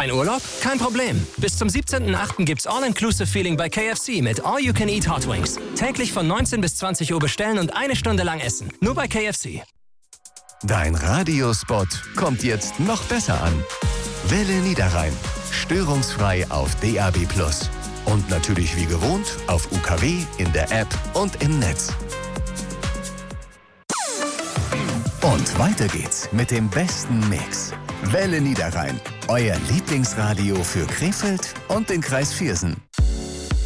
Kein Urlaub? Kein Problem. Bis zum 17.08. gibt's All-Inclusive-Feeling bei KFC mit All-You-Can-Eat Hot Wings. Täglich von 19 bis 20 Uhr bestellen und 1 Stunde lang essen. Nur bei KFC. Dein Radiospot kommt jetzt noch besser an. Welle Niederrhein. Störungsfrei auf DAB+. Und natürlich wie gewohnt auf UKW, in der App und im Netz. Und weiter geht's mit dem besten Mix. Welle Niederrhein, euer Lieblingsradio für Krefeld und den Kreis Viersen.